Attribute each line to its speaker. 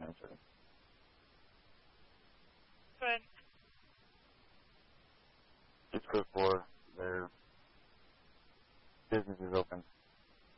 Speaker 1: answer.
Speaker 2: Good.
Speaker 1: It's code 4. Their business is open.